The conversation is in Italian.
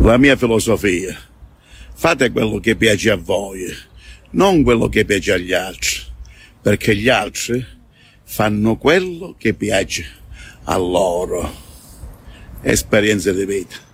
La mia filosofia: fate quello che piace a voi, non quello che piace agli altri, perché gli altri fanno quello che piace a loro. Esperienza di vita.